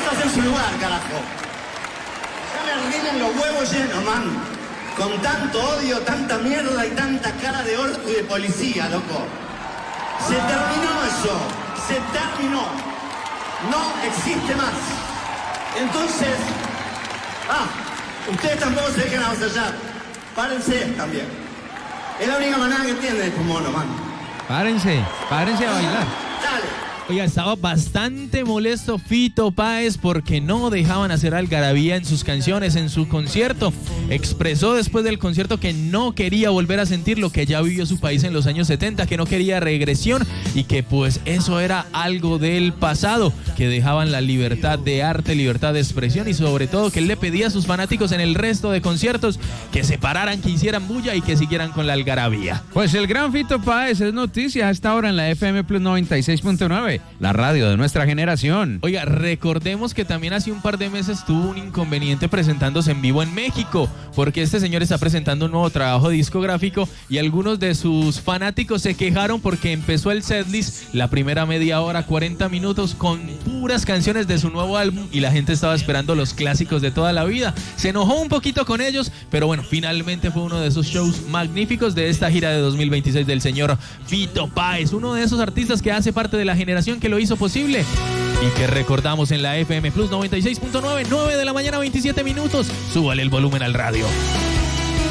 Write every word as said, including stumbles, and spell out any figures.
Póngase en su lugar, carajo. Ya me arreglan los huevos llenos, man. Con tanto odio, tanta mierda y tanta cara de orto y de policía, loco. Se terminó eso. Se terminó. No existe más. Entonces... Ah, ustedes tampoco se dejan avasallar. Párense también. Es la única manera que tienen este mono, man. Párense, párense a bailar. Dale. Oiga, estaba bastante molesto Fito Páez porque no dejaban hacer algarabía en sus canciones, en su concierto. Expresó después del concierto que no quería volver a sentir lo que ya vivió su país en los años setenta, que no quería regresión y que pues eso era algo del pasado, que dejaban la libertad de arte, libertad de expresión y sobre todo que él le pedía a sus fanáticos en el resto de conciertos que se pararan, que hicieran bulla y que siguieran con la algarabía. Pues el gran Fito Páez es noticia a esta hora en la F M Plus noventa y seis punto nueve. La radio de nuestra generación. Oiga, recordemos que también hace un par de meses tuvo un inconveniente presentándose en vivo en México, porque este señor está presentando un nuevo trabajo discográfico y algunos de sus fanáticos se quejaron porque empezó el setlist, la primera media hora, cuarenta minutos, con puras canciones de su nuevo álbum y la gente estaba esperando los clásicos de toda la vida. Se enojó un poquito con ellos, pero bueno, finalmente fue uno de esos shows magníficos de esta gira de dos mil veintiséis del señor Fito Páez, uno de esos artistas que hace parte de la generación que lo hizo posible y que recordamos en la F M Plus noventa y seis punto nueve, nueve de la mañana, veintisiete minutos. Súbale el volumen al radio.